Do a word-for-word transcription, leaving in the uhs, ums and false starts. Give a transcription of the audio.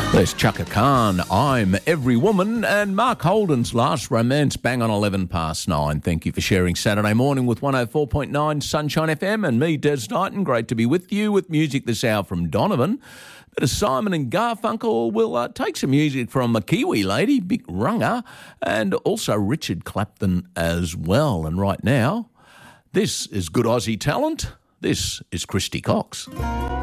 There's Chaka Khan, I'm Every Woman, and Mark Holden's Last Romance, bang on eleven past nine. Thank you for sharing Saturday morning with one oh four point nine Sunshine F M and me, Des Knighton. Great to be with you with music this hour from Donovan. Bit of Simon and Garfunkel. We'll uh, take some music from a Kiwi lady, Big Runga, and also Richard Clapton as well. And right now, this is good Aussie talent. This is Christy Cox.